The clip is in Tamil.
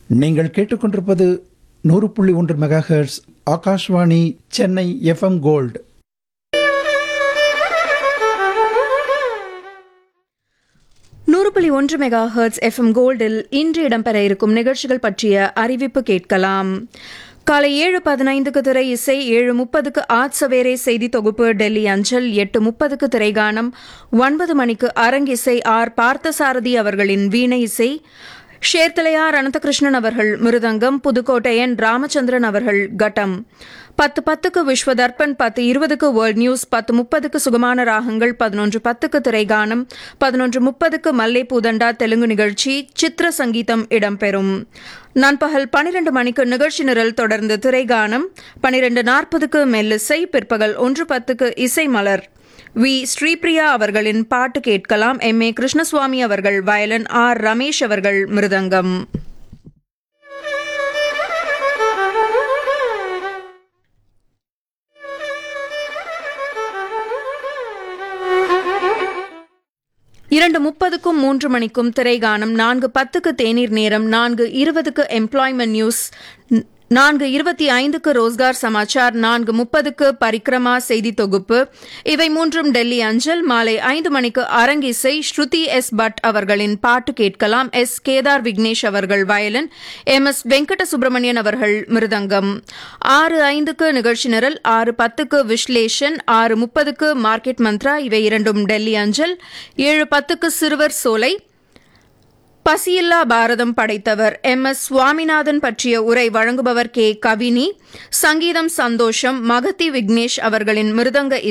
நீங்கள் கேட்டுக்கொண்டிருப்பது 100.1 megahertz Akashvani Chennai FM gold. ஒன்று மெகா ஹெர்ட்ஸ் எஃப்எம் கோல்டில் இன்று இடம்பெற இருக்கும் நிகழ்ச்சிகள் பற்றிய அறிவிப்பு கேட்கலாம். காலை 7:15 திரை இசை, 7:30 ஆத் சவேரே செய்தி தொகுப்பு டெல்லி அஞ்சல், 8:30 திரைகானம், 9 மணிக்கு அரங்கிசை ஆர் பார்த்தசாரதி அவர்களின் வீணை இசை, ஷேர்தலையார் அனந்தகிருஷ்ணன் அவர்கள் மிருதங்கம், புதுக்கோட்டையன் ராமச்சந்திரன் அவர்கள் கட்டம், 10:10 விஸ்வதர்பன், 10:20 வேர்ல்ட் நியூஸ், 10:30 சுகமான ராகங்கள், 11:10 திரைகானம், 11:30 மல்லை பூதண்டா தெலுங்கு நிகழ்ச்சி, சித்திர சங்கீதம் இடம்பெறும். நண்பகல் 12 மணிக்கு நிகழ்ச்சி நிரல், தொடர்ந்து திரைகானம், 12:40 மெல்லிசை, பிற்பகல் 1:10 இசை மலர். வி ஸ்ரீபிரியா அவர்களின் பாட்டு கேட்கலாம். எம் ஏ கிருஷ்ணசுவாமி அவர்கள் வயலின், ஆர் ரமேஷ் அவர்கள் மிருதங்கம். இரண்டு 30க்கும் 3 மணிக்கும் திரைகானம், 4:10 தேநீர் நேரம், 4:20 எம்ப்ளாய்மெண்ட் நியூஸ், 4:25 ரோஸ்கார் சமாச்சார், 4:30 பரிக்ரமா செய்தி தொகுப்பு. இவை மூன்றும் டெல்லி அஞ்சல். மாலை 5 மணிக்கு அரங்கிசை, ஸ்ருதி எஸ் பட் அவர்களின் பாட்டு கேட்கலாம். எஸ் கேதார் விக்னேஷ் அவர்கள் violin, M S Venkata Subramanian அவர்கள் மிருதங்கம். 6:05 நிகழ்ச்சி நிரல், 6:10 விஸ்லேஷன், 6:30 மார்க்கெட் மந்த்ரா. இவை இரண்டும் டெல்லி அஞ்சல். 7:10 சிறுவர் சோலை, பசியில்லா பாரதம் படைத்தவர் எம் எஸ் சுவாமிநாதன் பற்றிய உரை வழங்குபவர் கே கவினி. சங்கீதம் சந்தோஷம், மகதி விக்னேஷ் அவர்களின் மிருதங்க